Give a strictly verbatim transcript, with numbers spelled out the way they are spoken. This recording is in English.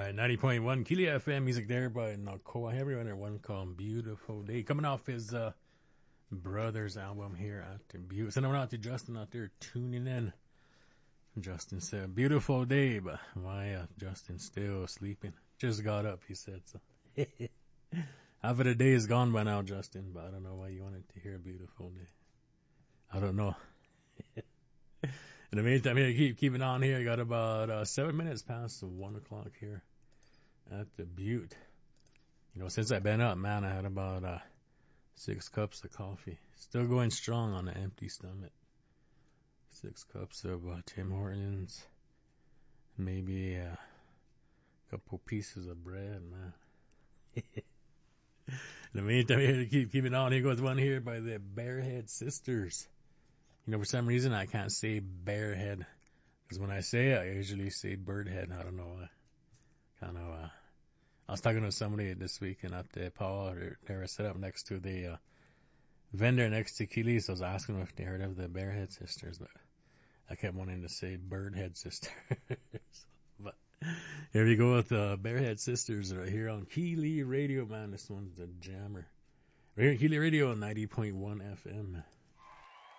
Alright, ninety point one Keely F M, music there by Nakoa Henry, and one called Beautiful Day. Coming off his uh, brother's album here at the Butte. Sending out to Justin out there tuning in. Justin said, beautiful day, but why uh, Justin still sleeping? Just got up, he said. So half of the day is gone by now, Justin, but I don't know why you wanted to hear a beautiful day. I don't know. In the meantime, here, keep keeping on here. I got about uh, seven minutes past one o'clock here at the Butte. You know, since I've been up, man, I had about uh, six cups of coffee. Still going strong on an empty stomach. Six cups of uh, Tim Hortons. Maybe uh, a couple pieces of bread, man. In the meantime, here, keep keeping on. Here goes one here by the Bearhead Sisters. You know, for some reason I can't say Bearhead, because when I say it, I usually say Birdhead. I don't know why. Kind of. Uh, I was talking to somebody this weekend at the Paul. They were set up next to the uh, vendor next to Keely, so I was asking them if they heard of the Bearhead Sisters, but I kept wanting to say Birdhead Sisters. But here we go with the Bearhead Sisters right here on Keely Radio, man. This one's the jammer. Right here on Keely Radio on ninety point one F M.